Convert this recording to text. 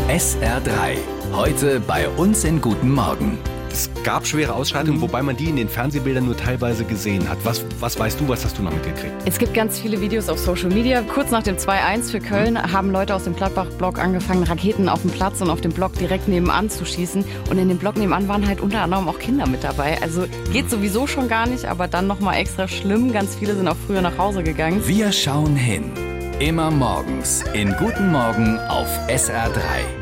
SR3. Heute bei uns in Guten Morgen. Es gab schwere Ausschreitungen, wobei man die in den Fernsehbildern nur teilweise gesehen hat. Was weißt du, was hast du noch mitgekriegt? Es gibt ganz viele Videos auf Social Media. Kurz nach dem 2-1 für Köln haben Leute aus dem Gladbach-Block angefangen, Raketen auf dem Platz und auf dem Block direkt nebenan zu schießen. Und in dem Block nebenan waren halt unter anderem auch Kinder mit dabei. Also geht sowieso schon gar nicht, aber dann nochmal extra schlimm. Ganz viele sind auch früher nach Hause gegangen. Wir schauen hin. Immer morgens in Guten Morgen auf SR3.